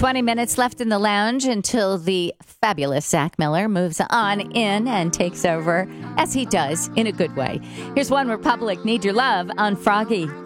20 minutes left in the lounge until the fabulous Zach Miller moves on in and takes over, as he does in a good way. Here's One Republic, Need Your Love on Froggy.